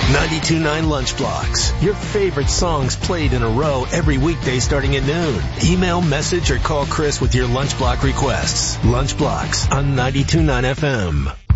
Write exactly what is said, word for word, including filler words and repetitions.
ninety-two point nine Lunch Blocks. Your favorite songs played in a row every weekday starting at noon. Email, message, or call Chris with your Lunch Block requests. Lunch Blocks on ninety-two point nine F M.